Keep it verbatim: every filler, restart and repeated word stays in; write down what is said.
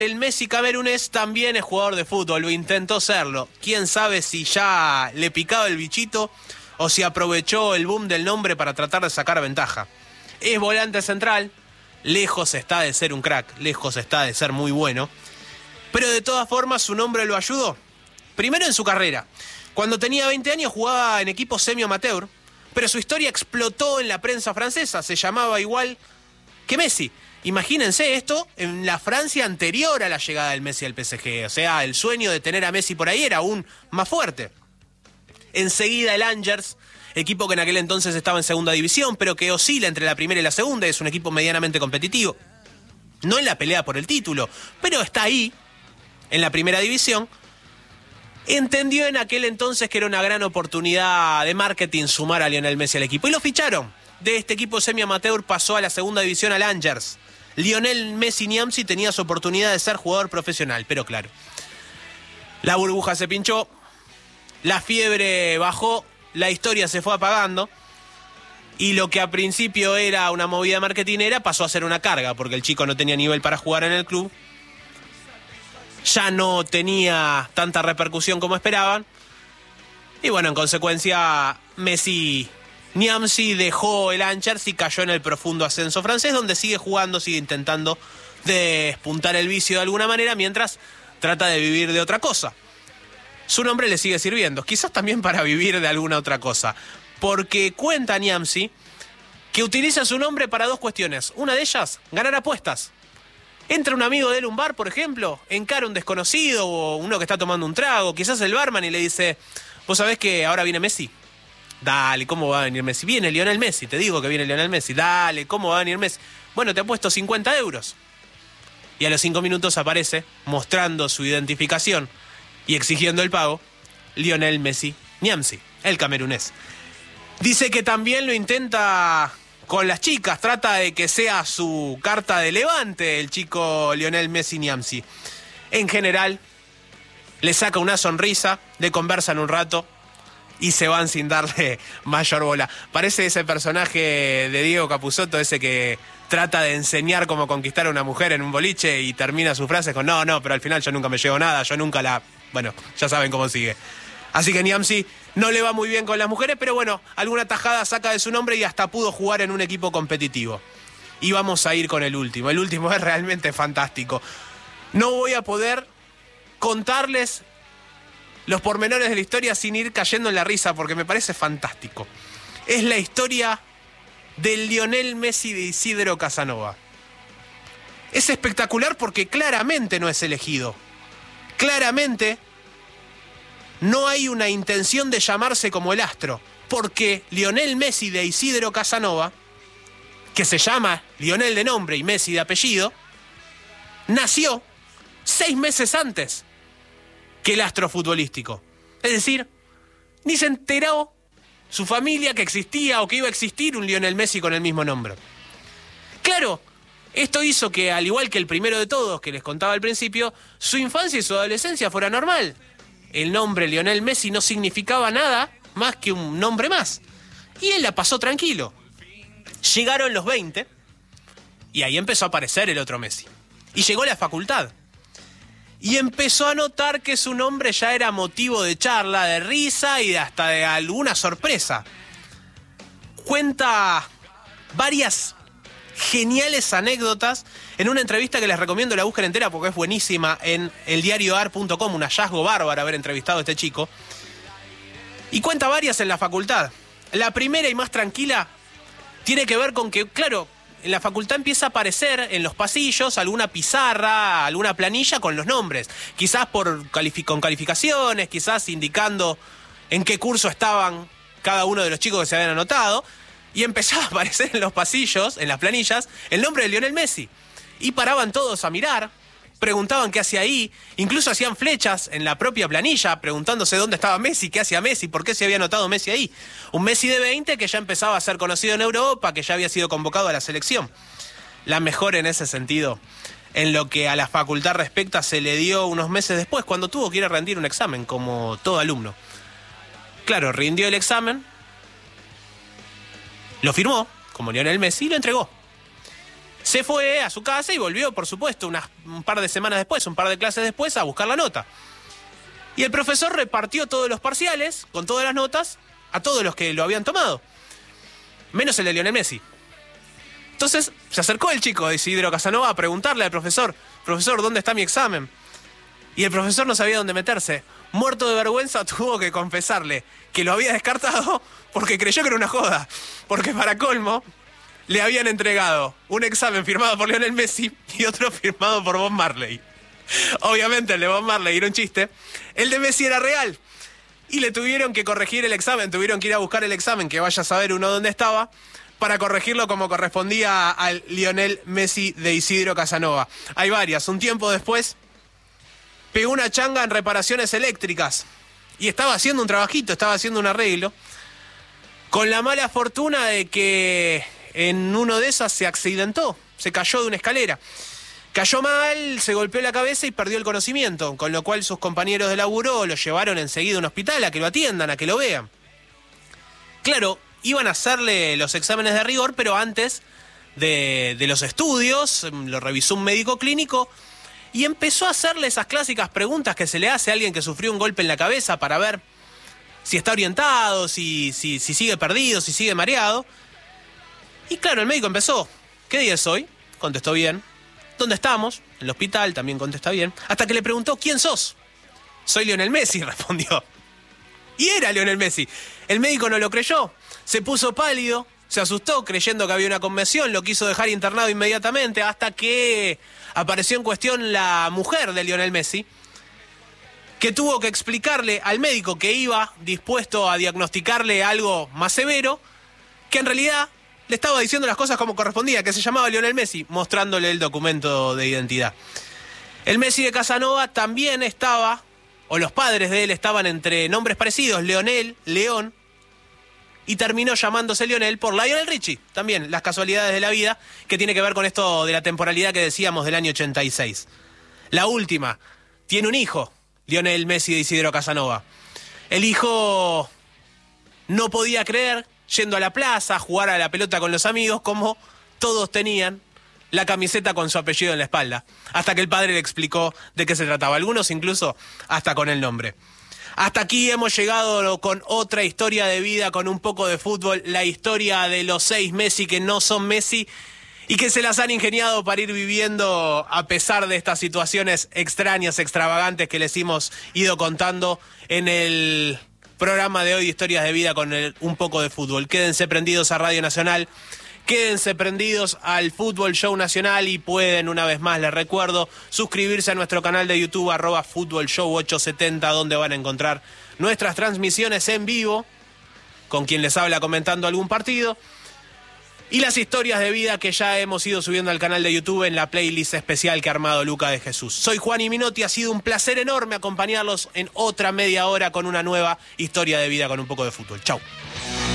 El Messi camerunés también es jugador de fútbol, o intentó serlo. Quién sabe si ya le picaba el bichito o si aprovechó el boom del nombre para tratar de sacar ventaja. Es volante central, lejos está de ser un crack, lejos está de ser muy bueno, pero de todas formas su nombre lo ayudó. Primero en su carrera. Cuando tenía veinte años jugaba en equipos semi-amateur, pero su historia explotó en la prensa francesa, se llamaba igual que Messi. Imagínense esto en la Francia anterior a la llegada del Messi al P S G. O sea, el sueño de tener a Messi por ahí era aún más fuerte. Enseguida el Angers, equipo que en aquel entonces estaba en segunda división, pero que oscila entre la primera y la segunda, es un equipo medianamente competitivo. No en la pelea por el título, pero está ahí, en la primera división. Entendió en aquel entonces que era una gran oportunidad de marketing sumar a Lionel Messi al equipo. Y lo ficharon. De este equipo semi-amateur pasó a la segunda división al Angers. Lionel Messi Niamsi tenía su oportunidad de ser jugador profesional, pero claro, la burbuja se pinchó, la fiebre bajó, la historia se fue apagando y lo que a principio era una movida marketinera pasó a ser una carga porque el chico no tenía nivel para jugar en el club, ya no tenía tanta repercusión como esperaban y bueno, en consecuencia Messi Niamsi dejó el Angers y cayó en el profundo ascenso francés, donde sigue jugando, sigue intentando despuntar el vicio de alguna manera, mientras trata de vivir de otra cosa. Su nombre le sigue sirviendo, quizás también para vivir de alguna otra cosa, porque cuenta Niamsi que utiliza su nombre para dos cuestiones. Una de ellas, ganar apuestas. Entra un amigo de él a un bar, por ejemplo, encara a un desconocido o uno que está tomando un trago, quizás el barman, y le dice, ¿vos sabés que ahora viene Messi? Dale, ¿cómo va a venir Messi? Viene Lionel Messi, te digo que viene Lionel Messi. Dale, ¿cómo va a venir Messi? Bueno, te apuesto cincuenta euros. Y a los cinco minutos aparece, mostrando su identificación y exigiendo el pago, Lionel Messi Niamsi, el camerunés. Dice que también lo intenta con las chicas, trata de que sea su carta de levante el chico Lionel Messi Niamsi. En general, le saca una sonrisa, le conversan un rato, y se van sin darle mayor bola. Parece ese personaje de Diego Capusotto, ese que trata de enseñar cómo conquistar a una mujer en un boliche y termina sus frases con no, no, pero al final yo nunca me llevo nada, yo nunca la... Bueno, ya saben cómo sigue. Así que Niamsi no le va muy bien con las mujeres, pero bueno, alguna tajada saca de su nombre y hasta pudo jugar en un equipo competitivo. Y vamos a ir con el último. El último es realmente fantástico. No voy a poder contarles los pormenores de la historia sin ir cayendo en la risa, porque me parece fantástico. Es la historia del Lionel Messi de Isidro Casanova. Es espectacular porque claramente no es elegido. Claramente no hay una intención de llamarse como el astro, porque Lionel Messi de Isidro Casanova, que se llama Lionel de nombre y Messi de apellido, nació seis meses antes que el astro futbolístico. Es decir, ni se enteró su familia que existía o que iba a existir un Lionel Messi con el mismo nombre. Claro, esto hizo que, al igual que el primero de todos que les contaba al principio, su infancia y su adolescencia fuera normal. El nombre Lionel Messi no significaba nada más que un nombre más. Y él la pasó tranquilo. Llegaron los veinte y ahí empezó a aparecer el otro Messi. Y llegó la facultad. Y empezó a notar que su nombre ya era motivo de charla, de risa y de hasta de alguna sorpresa. Cuenta varias geniales anécdotas en una entrevista que les recomiendo la busquen entera porque es buenísima, en el diario ar punto com, un hallazgo bárbaro haber entrevistado a este chico. Y cuenta varias en la facultad. La primera y más tranquila tiene que ver con que, claro, en la facultad empieza a aparecer en los pasillos alguna pizarra, alguna planilla con los nombres. Quizás por calific- con calificaciones, quizás indicando en qué curso estaban cada uno de los chicos que se habían anotado. Y empezaba a aparecer en los pasillos, en las planillas, el nombre de Lionel Messi. Y paraban todos a mirar, preguntaban qué hacía ahí, incluso hacían flechas en la propia planilla preguntándose dónde estaba Messi, qué hacía Messi, por qué se había anotado Messi ahí. Un Messi de veinte que ya empezaba a ser conocido en Europa, que ya había sido convocado a la selección. La mejor en ese sentido, en lo que a la facultad respecta, se le dio unos meses después, cuando tuvo que ir a rendir un examen, como todo alumno. Claro, rindió el examen, lo firmó, como Lionel Messi, y lo entregó. Se fue a su casa y volvió, por supuesto, unas, un par de semanas después, un par de clases después, a buscar la nota. Y el profesor repartió todos los parciales, con todas las notas, a todos los que lo habían tomado. Menos el de Lionel Messi. Entonces, se acercó el chico de Isidro Casanova a preguntarle al profesor, profesor, ¿dónde está mi examen? Y el profesor no sabía dónde meterse. Muerto de vergüenza, tuvo que confesarle que lo había descartado porque creyó que era una joda. Porque para colmo, le habían entregado un examen firmado por Lionel Messi y otro firmado por Bob Marley. Obviamente el de Bob Marley era un chiste. El de Messi era real. Y le tuvieron que corregir el examen, tuvieron que ir a buscar el examen, que vaya a saber uno dónde estaba, para corregirlo como correspondía al Lionel Messi de Isidro Casanova. Hay varias. Un tiempo después pegó una changa en reparaciones eléctricas y estaba haciendo un trabajito, estaba haciendo un arreglo, con la mala fortuna de que en uno de esas se accidentó, se cayó de una escalera. Cayó mal, se golpeó la cabeza y perdió el conocimiento, con lo cual sus compañeros de laburo lo llevaron enseguida a un hospital a que lo atiendan, a que lo vean. Claro, iban a hacerle los exámenes de rigor, pero antes de, de los estudios, lo revisó un médico clínico y empezó a hacerle esas clásicas preguntas que se le hace a alguien que sufrió un golpe en la cabeza para ver si está orientado, si, si, si sigue perdido, si sigue mareado. Y claro, el médico empezó, ¿qué día es hoy? Contestó bien. ¿Dónde estamos? En el hospital, también contesta bien. Hasta que le preguntó, ¿quién sos? Soy Lionel Messi, respondió. Y era Lionel Messi. El médico no lo creyó. Se puso pálido, se asustó creyendo que había una conmoción, lo quiso dejar internado inmediatamente hasta que apareció en cuestión la mujer de Lionel Messi, que tuvo que explicarle al médico que iba dispuesto a diagnosticarle algo más severo, que en realidad le estaba diciendo las cosas como correspondía, que se llamaba Lionel Messi, mostrándole el documento de identidad. El Messi de Casanova también estaba, o los padres de él estaban entre nombres parecidos, Leonel, León, y terminó llamándose Lionel por Lionel Richie, también las casualidades de la vida, que tiene que ver con esto de la temporalidad que decíamos del año ochenta y seis. La última, tiene un hijo, Lionel Messi de Isidro Casanova. El hijo no podía creer, yendo a la plaza, a jugar a la pelota con los amigos, como todos tenían la camiseta con su apellido en la espalda, hasta que el padre le explicó de qué se trataba, algunos incluso hasta con el nombre. Hasta aquí hemos llegado con otra historia de vida, con un poco de fútbol, la historia de los seis Messi que no son Messi y que se las han ingeniado para ir viviendo a pesar de estas situaciones extrañas, extravagantes que les hemos ido contando en el programa de hoy, Historias de Vida con el, un poco de fútbol. Quédense prendidos a Radio Nacional, quédense prendidos al Fútbol Show Nacional y pueden, una vez más, les recuerdo, suscribirse a nuestro canal de YouTube, arroba Fútbol Show ochocientos setenta, donde van a encontrar nuestras transmisiones en vivo, con quien les habla comentando algún partido, y las historias de vida que ya hemos ido subiendo al canal de YouTube en la playlist especial que ha armado Luca de Jesús. Soy Juan y Minotti, ha sido un placer enorme acompañarlos en otra media hora con una nueva historia de vida con un poco de fútbol. Chau.